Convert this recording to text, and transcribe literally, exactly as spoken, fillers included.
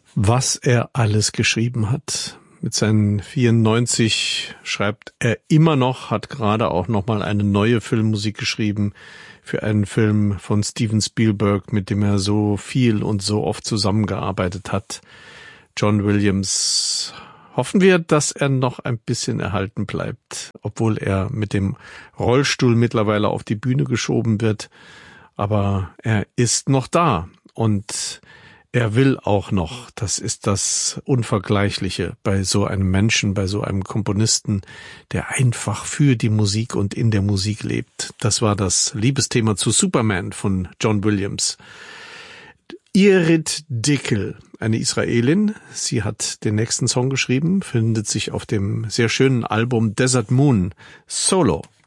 Was er alles geschrieben hat. Mit seinen vierundneunzig schreibt er immer noch, hat gerade auch nochmal eine neue Filmmusik geschrieben für einen Film von Steven Spielberg, mit dem er so viel und so oft zusammengearbeitet hat. John Williams. Hoffen wir, dass er noch ein bisschen erhalten bleibt, obwohl er mit dem Rollstuhl mittlerweile auf die Bühne geschoben wird. Aber er ist noch da und er will auch noch. Das ist das Unvergleichliche bei so einem Menschen, bei so einem Komponisten, der einfach für die Musik und in der Musik lebt. Das war das Liebesthema zu Superman von John Williams. Irit Dickel, eine Israelin, sie hat den nächsten Song geschrieben, findet sich auf dem sehr schönen Album Desert Moon Solo.